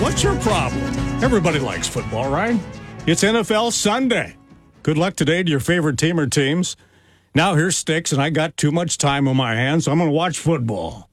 What's your problem? Everybody likes football, right? It's NFL Sunday. Good luck today to your favorite team or teams. Now here's Sticks, and I got too much time on my hands, so I'm going to watch football.